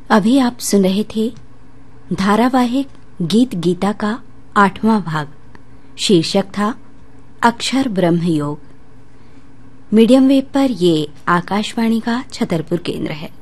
अभी आप सुन रहे थे धारावाहिक गीत गीता का 8वां भाग। शीर्षक था अक्षर ब्रह्म योग। मीडियम वेव पर ये आकाशवाणी का छतरपुर केंद्र है।